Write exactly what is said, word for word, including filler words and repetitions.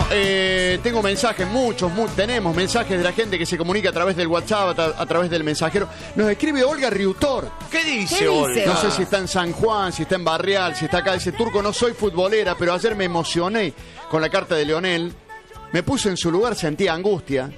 eh, tengo mensajes, muchos, mu tenemos mensajes de la gente que se comunica a través del WhatsApp, a, a través del mensajero. Nos escribe Olga Riutor. ¿Qué dice, ¿Qué Olga? dice? No sé si está en San Juan, si está en Barrial, si está acá. Dice, Turco, no soy futbolera, pero ayer me emocioné con la carta de Leonel. Me puse en su lugar, sentía angustia.